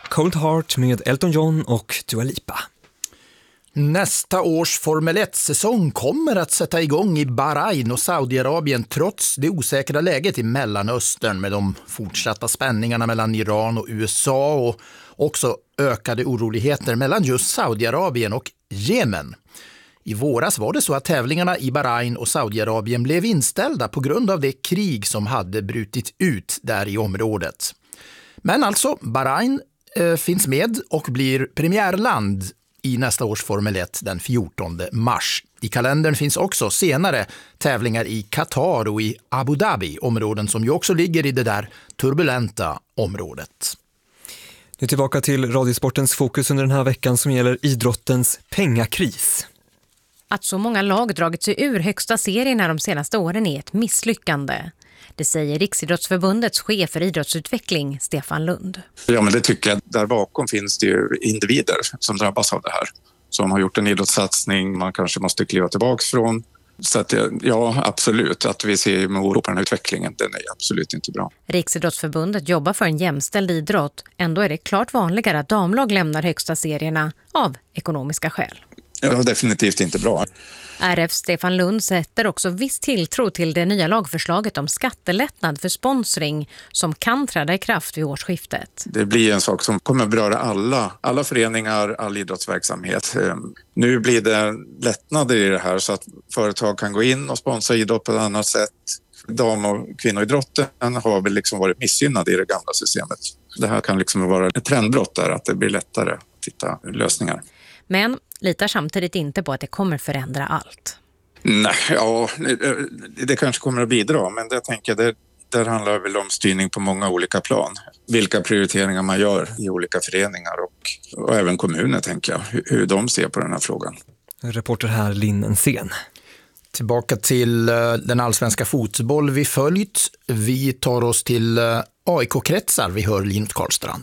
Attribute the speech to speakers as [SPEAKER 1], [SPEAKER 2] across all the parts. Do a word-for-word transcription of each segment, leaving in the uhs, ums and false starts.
[SPEAKER 1] Cold Heart med Elton John och Dua Lipa.
[SPEAKER 2] Nästa års Formel ett-säsong kommer att sätta igång i Bahrain och Saudiarabien trots det osäkra läget i Mellanöstern med de fortsatta spänningarna mellan Iran och U S A och också ökade oroligheter mellan just Saudiarabien och Jemen. I våras var det så att tävlingarna i Bahrain och Saudiarabien blev inställda på grund av det krig som hade brutit ut där i området. Men alltså, Bahrain eh, finns med och blir premiärland i nästa års Formel ett den fjortonde mars. I kalendern finns också senare tävlingar i Qatar och i Abu Dhabi, områden som ju också ligger i det där turbulenta området.
[SPEAKER 1] Nu tillbaka till Radiosportens fokus under den här veckan som gäller idrottens pengakris.
[SPEAKER 3] Att så många lag dragit sig ur högsta serien här de senaste åren är ett misslyckande. Det säger Riksidrottsförbundets chef för idrottsutveckling, Stefan Lund.
[SPEAKER 4] Ja, men det tycker jag. Där bakom finns det ju individer som drabbas av det här. Som har gjort en idrottssatsning man kanske måste kliva tillbaka från. Så att, ja, absolut. Att vi ser med oro på den här utvecklingen, den är absolut inte bra.
[SPEAKER 3] Riksidrottsförbundet jobbar för en jämställd idrott. Ändå är det klart vanligare att damlag lämnar högsta serierna av ekonomiska skäl.
[SPEAKER 4] Ja, definitivt inte bra.
[SPEAKER 3] R F Stefan Lund sätter också viss tilltro till det nya lagförslaget om skattelättnad för sponsring som kan träda i kraft vid årsskiftet.
[SPEAKER 4] Det blir en sak som kommer att beröra alla, alla föreningar, all idrottsverksamhet. Nu blir det lättnader i det här så att företag kan gå in och sponsra idrott på ett annat sätt. Dam- och kvinnoidrotten har väl liksom varit missgynnade i det gamla systemet. Det här kan liksom vara ett trendbrott där, att det blir lättare att hitta lösningar.
[SPEAKER 3] Men litar samtidigt inte på att det kommer förändra allt.
[SPEAKER 4] Nej, ja, det kanske kommer att bidra, men det tänker jag, det, där handlar väl om styrning på många olika plan. Vilka prioriteringar man gör i olika föreningar och, och även kommuner, tänker jag, hur, hur de ser på den här frågan.
[SPEAKER 1] Reporter här, Linn Ensén.
[SPEAKER 2] Tillbaka till den allsvenska fotboll vi följt. Vi tar oss till A I K-kretsar. Vi hör Linus Karlstrand.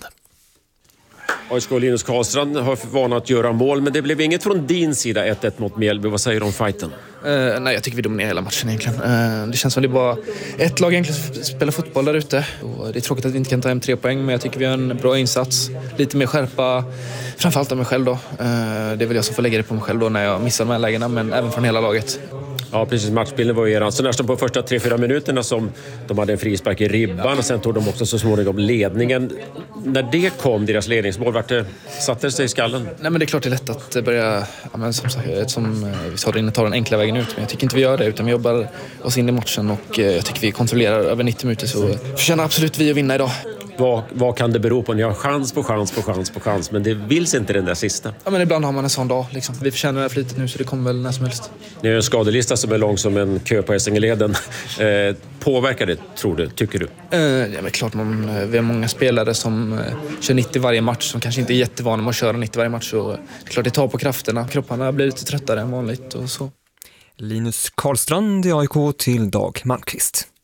[SPEAKER 5] A I K och Linus Karlstrand har för vana att göra mål, men det blev inget från din sida ett ett mot Mjällby. Vad säger du om fighten?
[SPEAKER 6] Uh, nej, jag tycker vi dominerar hela matchen egentligen. Uh, det känns som det bara ett lag egentligen spelar fotboll där ute. Och det är tråkigt att vi inte kan ta hem tre poäng, men jag tycker vi har en bra insats. Lite mer skärpa, framförallt av mig själv då. Uh, det är väl jag som får lägga det på mig själv då när jag missar de här lägena, men även från hela laget.
[SPEAKER 5] Ja, precis. Matchbilden var ju eran. Så nästan på första tre fyra minuterna som de hade en frispark i ribban och sen tog de också så småningom ledningen. När det kom, deras ledningsmål, vart det, satte det sig i skallen? Nej, men det är klart det är lätt att börja, ja, men som, sagt, som vi sa det inne, ta den enkla vägen ut. Men jag tycker inte vi gör det, utan vi jobbar oss in i matchen och jag tycker vi kontrollerar över nittio minuter, så förtjänar absolut vi att vinna idag. Vad, vad kan det bero på? Ni har chans på chans på chans på chans, men det vill inte den där sista.
[SPEAKER 6] Ja, men ibland har man en sån dag. Liksom. Vi förtjänar det här flitet nu, så det kommer väl när som helst.
[SPEAKER 5] Ni har en skadelista som är lång som en kö på Essingeleden. Eh, påverkar det, tror du, tycker du?
[SPEAKER 6] Eh, ja, men klart, man, vi har många spelare som eh, kör nittio varje match, som kanske inte är jättevana med att köra nittio varje match. Så, det är klart det tar på krafterna. Kropparna blir lite tröttare än vanligt och så.
[SPEAKER 1] Linus Karlstrand i A I K till Dag Malmqvist.